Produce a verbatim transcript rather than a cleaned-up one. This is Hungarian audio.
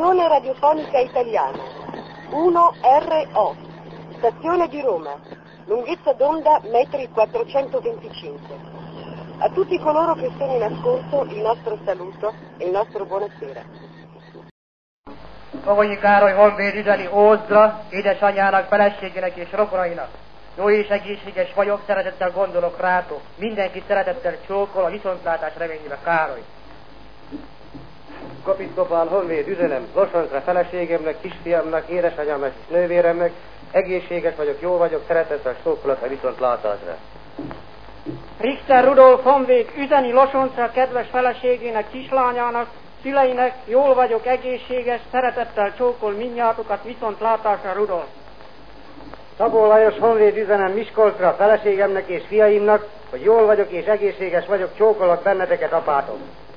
Stazione radiofonica italiana uno R O, stazione di Roma, lunghezza d'onda metri quattrocentoventicinque. A tutti coloro che sono in ascolto il nostro saluto e il nostro buonasera. Fogonyi Károly honvéd üzeni Ózdra, édesanyjának, feleségének és rokonainak. Jó és egészséges vagyok, szeretettel gondolok rátok. Mindenki szeretettel csókol, a viszontlátás reményébe, Károly. Kapisztopál honvéd üzenem Losoncra feleségemnek, kisfiamnak, édesanyámnak és nővéremnek. Egészséges vagyok, jó vagyok, szeretettel csókolok a viszontlátásra. Richter Rudolf honvéd üzeni Losoncra kedves feleségének, kislányának, szüleinek, jól vagyok, egészséges, szeretettel csókol mindnyátokat, viszontlátásra, Rudolf. Szabó Lajos honvéd üzenem Miskolcra feleségemnek és fiaimnak, hogy jól vagyok és egészséges vagyok, csókolok benneteket, apátok.